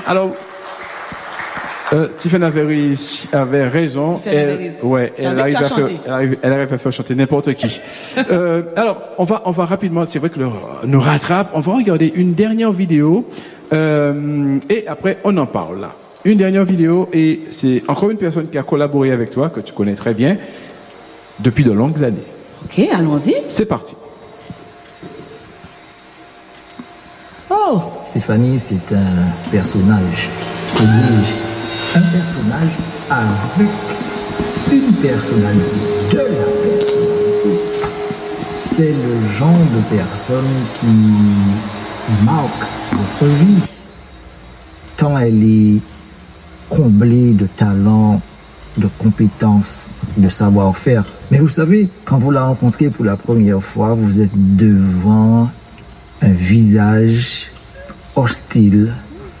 Alors, Tiffany avait raison. Elle arrive à faire chanter n'importe qui. Alors, on va rapidement, c'est vrai que nous rattrape. On va regarder une dernière vidéo et après on en parle là. Une dernière vidéo et c'est encore une personne qui a collaboré avec toi, que tu connais très bien, depuis de longues années. Ok, allons-y. C'est parti. Oh. Stéphanie, c'est un personnage. Que dis-je? Un personnage avec une personnalité, de la personnalité. C'est le genre de personne qui marque votre vie. Tant elle est comblée de talent, de compétences, de savoir-faire. Mais vous savez, quand vous la rencontrez pour la première fois, vous êtes devant un visage hostile,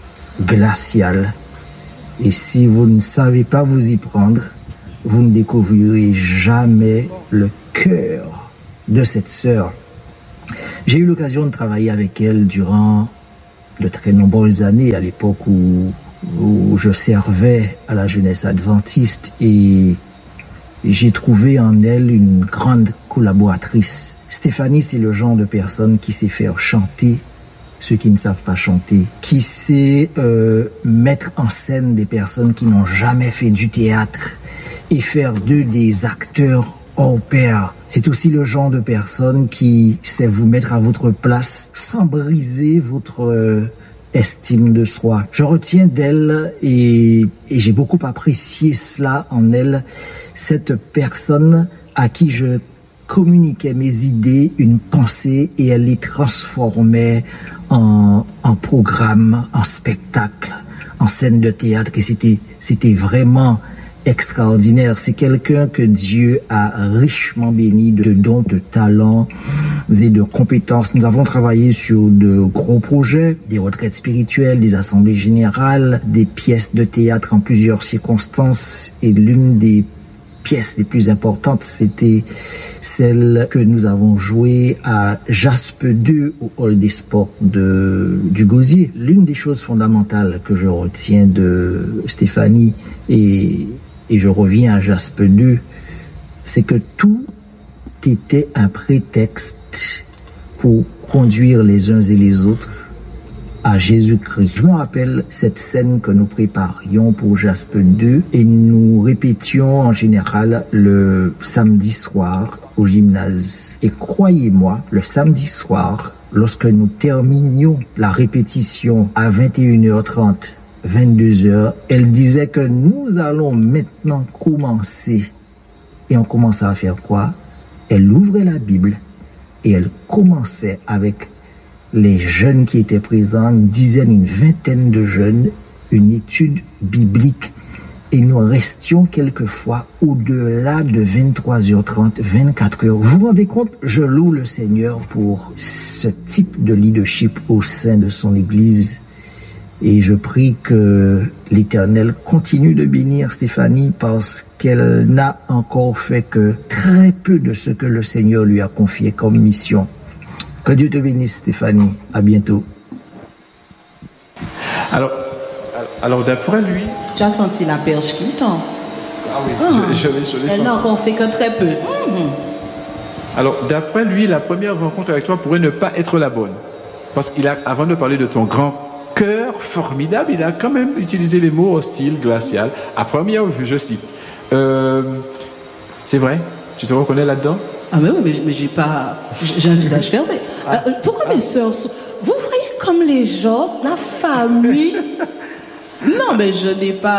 glacial. Et si vous ne savez pas vous y prendre, vous ne découvrirez jamais le cœur de cette sœur. J'ai eu l'occasion de travailler avec elle durant de très nombreuses années, à l'époque où je servais à la jeunesse adventiste, et j'ai trouvé en elle une grande collaboratrice. Stéphanie, c'est le genre de personne qui sait faire chanter ceux qui ne savent pas chanter, qui sait mettre en scène des personnes qui n'ont jamais fait du théâtre et faire d'eux des acteurs hors pair. C'est aussi le genre de personne qui sait vous mettre à votre place sans briser votre estime de soi. Je retiens d'elle et j'ai beaucoup apprécié cela en elle, cette personne à qui je communiquais mes idées, une pensée, et elle les transformait en programme, en spectacle, en scène de théâtre, et c'était vraiment extraordinaire. C'est quelqu'un que Dieu a richement béni de dons, de talents et de compétences. Nous avons travaillé sur de gros projets, des retraites spirituelles, des assemblées générales, des pièces de théâtre en plusieurs circonstances, et l'une des pièces les plus importantes, c'était celle que nous avons jouée à Jaspe 2 au Hall des Sports du Gosier. L'une des choses fondamentales que je retiens de Stéphanie, et je reviens à Jaspe 2, c'est que tout était un prétexte pour conduire les uns et les autres à Jésus-Christ. Je me rappelle cette scène que nous préparions pour Jaspe 2 et nous répétions en général le samedi soir au gymnase. Et croyez-moi, le samedi soir, lorsque nous terminions la répétition à 21h30, 22h, elle disait que nous allons maintenant commencer. Et on commençait à faire quoi? Elle ouvrait la Bible et elle commençait avec les jeunes qui étaient présents, une dizaine, une vingtaine de jeunes, une étude biblique, et nous restions quelquefois au-delà de 23h30, 24h. Vous vous rendez compte? Je loue le Seigneur pour ce type de leadership au sein de son Église, et je prie que l'Éternel continue de bénir Stéphanie, parce qu'elle n'a encore fait que très peu de ce que le Seigneur lui a confié comme mission. Que Dieu te bénisse, Stéphanie. À bientôt. Alors d'après lui... Tu as senti la perche qui tend? Ah oui, je l'ai senti. Elle n'a encore fait que très peu. Alors d'après lui, la première rencontre avec toi pourrait ne pas être la bonne. Parce avant de parler de ton grand cœur formidable, il a quand même utilisé les mots hostile, glacial. À première vue, je cite. C'est vrai? Tu te reconnais là-dedans? Ah mais oui, mais j'ai un visage fermé. Pourquoi mes sœurs vous voyez comme les gens, la famille? Non, mais je n'ai pas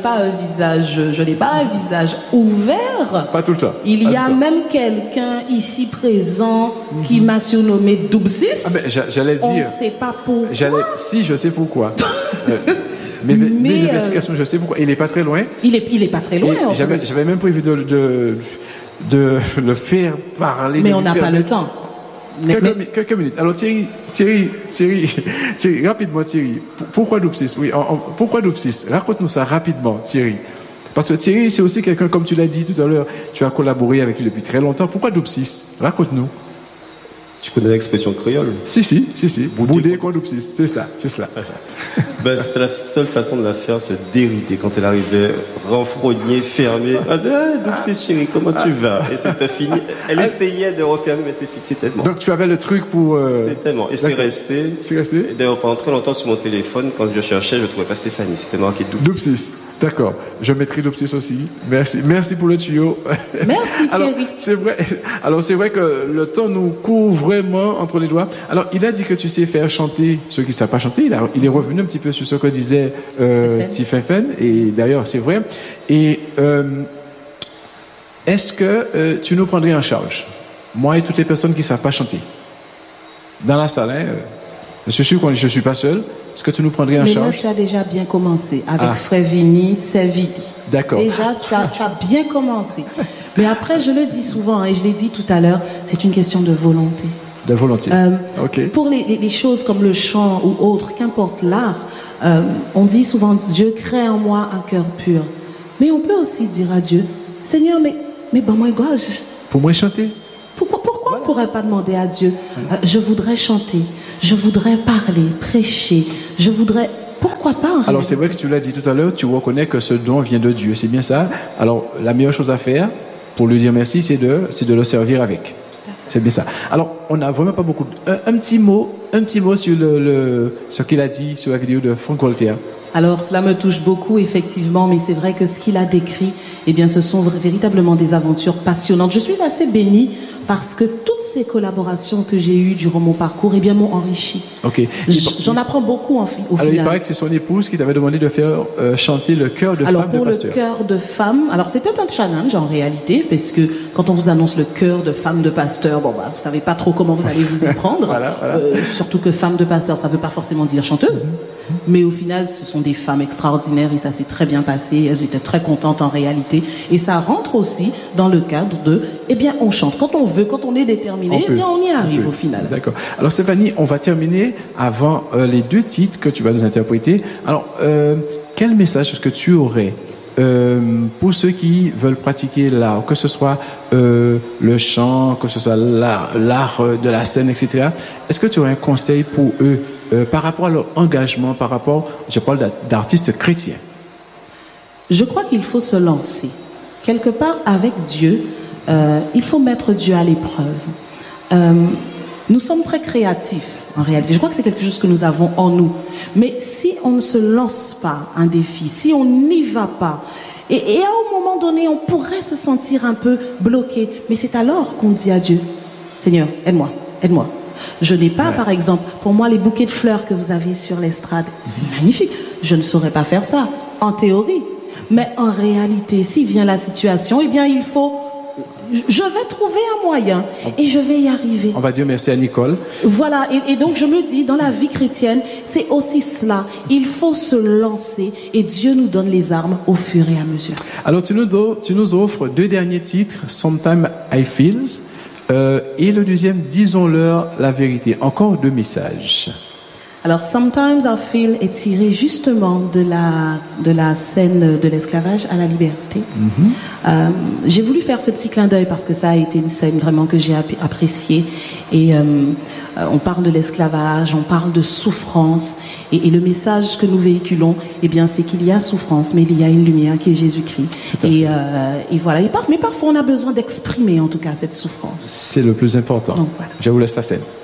un visage ouvert. Pas tout le temps. Il y a même quelqu'un ici présent qui m'a surnommé Double 6. Ah ben, j'allais dire. On ne sait pas pourquoi. Si, je sais pourquoi. Mais mes investigations, je sais pourquoi. Il n'est pas très loin. Il est pas très loin. J'avais même prévu de le faire parler. Mais on n'a pas le temps. Quelques minutes. Alors Thierry, rapidement Thierry. Pourquoi Doupsis? Oui, pourquoi Doupsis? Raconte-nous ça rapidement, Thierry. Parce que Thierry, c'est aussi quelqu'un, comme tu l'as dit tout à l'heure, tu as collaboré avec lui depuis très longtemps. Pourquoi Doupsis? Raconte-nous. Tu connais l'expression créole? Si. Boudé quoi doupsis, c'est ça, c'est cela. Ben, c'était la seule façon de la faire se dérider quand elle arrivait renfrognée, fermée. Ah, doupsis chérie, comment tu vas? Et c'était fini. Elle essayait de refermer, mais c'est tellement. Donc tu avais le truc pour... C'est tellement. Et c'est resté. C'est resté? Et d'ailleurs, pendant très longtemps sur mon téléphone, quand je cherchais, je trouvais pas Stéphanie. C'était marqué doupsis. Doupsis. D'accord. Je mettrai doupsis aussi. Merci pour le tuyau. Merci Thierry. Alors c'est vrai que le temps nous court vraiment entre les doigts. Alors il a dit que tu sais faire chanter ceux qui ne savent pas chanter. Il est revenu un petit peu sur ce que disait Tifefen. Et d'ailleurs c'est vrai. Et est-ce que tu nous prendrais en charge, moi et toutes les personnes qui ne savent pas chanter, dans la salle, je suis sûr que je ne suis pas seul. Est-ce que tu nous prendrais en charge? Mais là, tu as déjà bien commencé avec Frère Vini, Servidi. D'accord. Déjà, tu as bien commencé. Mais après, je le dis souvent, et je l'ai dit tout à l'heure, c'est une question de volonté. De volonté. Ok. Pour les choses comme le chant ou autre, qu'importe l'art, on dit souvent, Dieu crée en moi un cœur pur. Mais on peut aussi dire à Dieu, Seigneur, mais ben moi, gorge. Pour moi chanter. Pourquoi on ne pourrait pas demander à Dieu, je voudrais chanter, je voudrais parler, prêcher, je voudrais... Pourquoi pas? Alors c'est vrai que tu l'as dit tout à l'heure, tu reconnais que ce don vient de Dieu, c'est bien ça. Alors la meilleure chose à faire pour lui dire merci, c'est de le servir avec. C'est bien ça. Alors on n'a vraiment pas beaucoup. Un petit mot sur ce qu'il a dit sur la vidéo de Franck Voltaire. Alors, cela me touche beaucoup, effectivement, mais c'est vrai que ce qu'il a décrit, eh bien, ce sont véritablement des aventures passionnantes. Je suis assez bénie parce que toutes ces collaborations que j'ai eues durant mon parcours, eh bien, m'ont enrichi. Ok. J'en apprends beaucoup au final. Alors, il paraît que c'est son épouse qui t'avait demandé de faire chanter le chœur de femme de pasteur. Alors, pour le chœur de femme, alors c'était un challenge en réalité, parce que quand on vous annonce le chœur de femme de pasteur, bon, bah, vous savez pas trop comment vous allez vous y prendre. Voilà. Surtout que femme de pasteur, ça veut pas forcément dire chanteuse. Mais au final, ce sont des femmes extraordinaires et ça s'est très bien passé. Elles étaient très contentes en réalité. Et ça rentre aussi dans le cadre de, eh bien, on chante. Quand on veut, quand on est déterminé, eh bien, on y arrive au final. D'accord. Alors, Stéphanie, on va terminer avant les 2 titres que tu vas nous interpréter. Alors, quel message est-ce que tu aurais pour ceux qui veulent pratiquer l'art, que ce soit le chant, que ce soit l'art de la scène, etc. Est-ce que tu aurais un conseil pour eux par rapport à leur engagement, par rapport, je parle d'artistes chrétiens? Je crois qu'il faut se lancer. Quelque part, avec Dieu, il faut mettre Dieu à l'épreuve. Nous sommes très créatifs, en réalité. Je crois que c'est quelque chose que nous avons en nous. Mais si on ne se lance pas un défi, si on n'y va pas, et à un moment donné, on pourrait se sentir un peu bloqué. Mais c'est alors qu'on dit à Dieu, Seigneur, aide-moi. Je n'ai pas, par exemple, pour moi, les bouquets de fleurs que vous avez sur l'estrade. C'est magnifique. Je ne saurais pas faire ça, en théorie. Mais en réalité, si vient la situation, eh bien, je vais trouver un moyen et je vais y arriver. On va dire merci à Nicole. Voilà, et donc je me dis, dans la vie chrétienne, c'est aussi cela. Il faut se lancer et Dieu nous donne les armes au fur et à mesure. Alors tu nous offres 2 derniers titres, Sometimes I Feels, et le deuxième, Disons-leur la vérité. Encore 2 messages. Alors, Sometimes I Feel est tiré justement de la scène de l'esclavage à la liberté. J'ai voulu faire ce petit clin d'œil parce que ça a été une scène vraiment que j'ai appréciée. Et on parle de l'esclavage, on parle de souffrance. Et le message que nous véhiculons, eh bien, c'est qu'il y a souffrance, mais il y a une lumière qui est Jésus-Christ. Et voilà. Mais parfois, on a besoin d'exprimer, en tout cas, cette souffrance. C'est le plus important. Donc, voilà. Je vous laisse la scène.